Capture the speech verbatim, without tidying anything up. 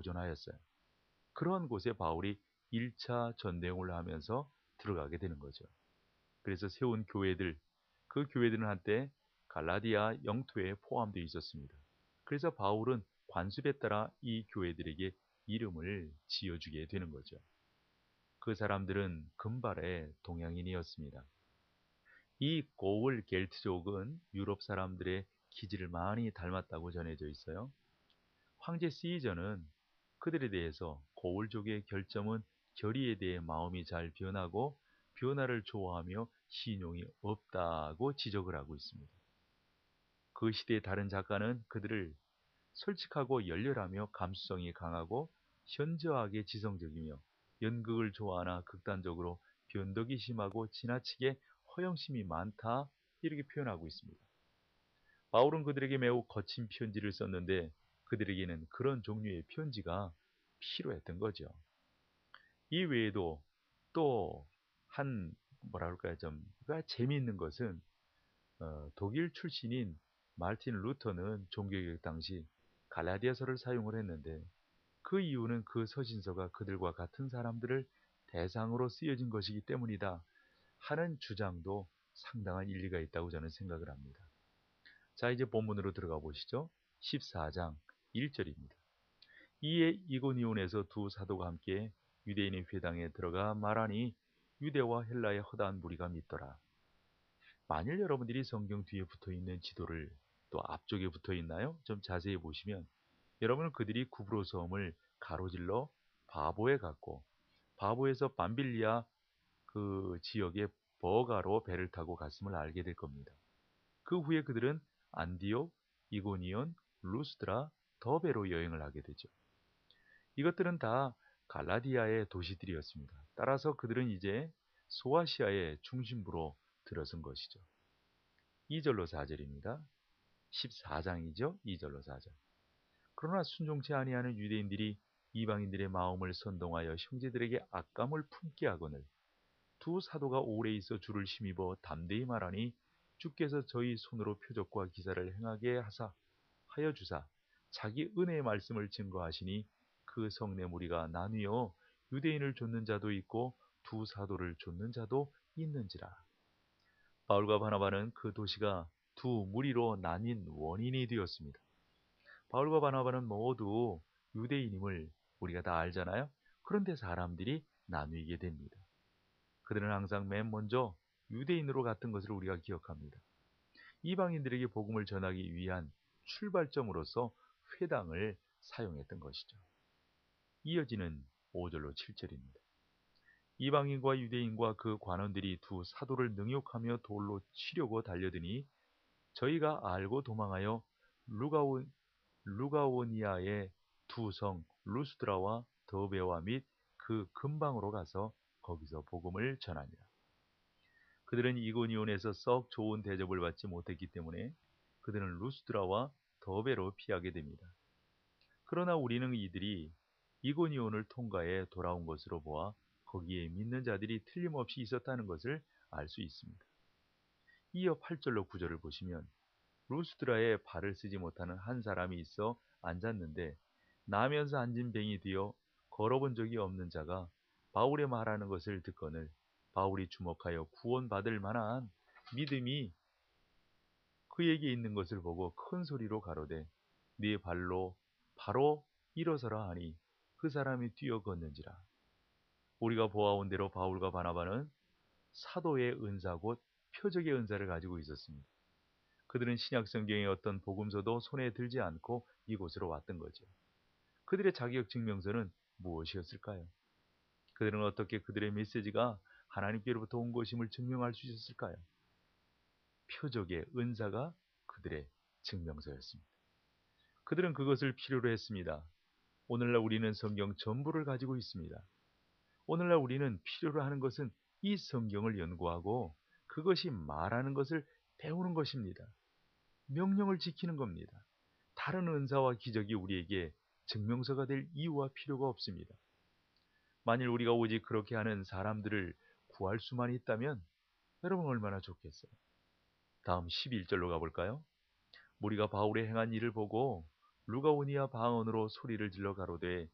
보존하였어요. 그러한 곳에 바울이 일 차 전대용을 하면서 들어가게 되는 거죠. 그래서 세운 교회들, 그 교회들은 한때 갈라디아 영토에 포함되어 있었습니다. 그래서 바울은 관습에 따라 이 교회들에게 이름을 지어주게 되는 거죠. 그 사람들은 금발의 동양인이었습니다. 이 고을 겔트족은 유럽 사람들의 기질을 많이 닮았다고 전해져 있어요. 황제 시저는 그들에 대해서 고을족의 결점은 결의에 대해 마음이 잘 변하고 변화를 좋아하며 신용이 없다고 지적을 하고 있습니다. 그 시대의 다른 작가는 그들을 솔직하고 열렬하며 감수성이 강하고 현저하게 지성적이며 연극을 좋아하나 극단적으로 변덕이 심하고 지나치게 허영심이 많다 이렇게 표현하고 있습니다. 바울은 그들에게 매우 거친 편지를 썼는데 그들에게는 그런 종류의 편지가 필요했던 거죠. 이 외에도 또 한 뭐라 그럴까요? 좀 재미있는 것은 어, 독일 출신인 마르틴 루터는 종교개혁 당시 갈라디아서를 사용을 했는데 그 이유는 그 서신서가 그들과 같은 사람들을 대상으로 쓰여진 것이기 때문이다 하는 주장도 상당한 일리가 있다고 저는 생각을 합니다. 자, 이제 본문으로 들어가 보시죠. 십사 장 일 절입니다. 이에 이고니온에서 두 사도가 함께 유대인의 회당에 들어가 말하니 유대와 헬라의 허다한 무리가 믿더라. 만일 여러분들이 성경 뒤에 붙어있는 지도를 또 앞쪽에 붙어 있나요? 좀 자세히 보시면 여러분은 그들이 구브로 섬을 가로질러 바보에 갔고 바보에서 밤빌리아 그 지역의 버가로 배를 타고 갔음을 알게 될 겁니다. 그 후에 그들은 안디옥, 이고니온, 루스드라, 더베로 여행을 하게 되죠. 이것들은 다 갈라디아의 도시들이었습니다. 따라서 그들은 이제 소아시아의 중심부로 들어선 것이죠. 이 절로 사 절입니다. 십사 장이죠. 이 절로 사 절. 그러나 순종치 아니하는 유대인들이 이방인들의 마음을 선동하여 형제들에게 악감을 품게 하거늘 두 사도가 오래 있어 주를 힘입어 담대히 말하니 주께서 저희 손으로 표적과 기사를 행하게 하사 하여 주사 자기 은혜의 말씀을 증거하시니 그 성내 무리가 나뉘어 유대인을 좇는 자도 있고 두 사도를 좇는 자도 있는지라. 바울과 바나바는 그 도시가 두 무리로 나뉜 원인이 되었습니다. 바울과 바나바는 모두 유대인임을 우리가 다 알잖아요. 그런데 사람들이 나뉘게 됩니다. 그들은 항상 맨 먼저 유대인으로 갔던 것을 우리가 기억합니다. 이방인들에게 복음을 전하기 위한 출발점으로서 회당을 사용했던 것이죠. 이어지는 오 절로 칠 절입니다. 이방인과 유대인과 그 관원들이 두 사도를 능욕하며 돌로 치려고 달려드니 저희가 알고 도망하여 루가온, 루가오니아의 두 성 루스드라와 더베와 및 그 근방으로 가서 거기서 복음을 전하니라. 그들은 이고니온에서 썩 좋은 대접을 받지 못했기 때문에 그들은 루스드라와 더베로 피하게 됩니다. 그러나 우리는 이들이 이고니온을 통과해 돌아온 것으로 보아 거기에 믿는 자들이 틀림없이 있었다는 것을 알 수 있습니다. 이어 팔 절로 구 절을 보시면 루스드라에 발을 쓰지 못하는 한 사람이 있어 앉았는데 나면서 앉은 뱅이 되어 걸어본 적이 없는 자가 바울의 말하는 것을 듣거늘 바울이 주목하여 구원받을 만한 믿음이 그에게 있는 것을 보고 큰 소리로 가로되 네 발로 바로 일어서라 하니 그 사람이 뛰어 걷는지라. 우리가 보아온 대로 바울과 바나바는 사도의 은사 곧 표적의 은사를 가지고 있었습니다. 그들은 신약 성경의 어떤 복음서도 손에 들지 않고 이곳으로 왔던 거죠. 그들의 자격 증명서는 무엇이었을까요? 그들은 어떻게 그들의 메시지가 하나님께로부터 온 것임을 증명할 수 있었을까요? 표적의 은사가 그들의 증명서였습니다. 그들은 그것을 필요로 했습니다. 오늘날 우리는 성경 전부를 가지고 있습니다. 오늘날 우리는 필요로 하는 것은 이 성경을 연구하고 그것이 말하는 것을 배우는 것입니다. 명령을 지키는 겁니다. 다른 은사와 기적이 우리에게 증명서가 될 이유와 필요가 없습니다. 만일 우리가 오직 그렇게 하는 사람들을 구할 수만 있다면 여러분 얼마나 좋겠어요. 다음 십일 절로 가볼까요? 무리가 바울의 행한 일을 보고 루가오니아 방언으로 소리를 질러 가로되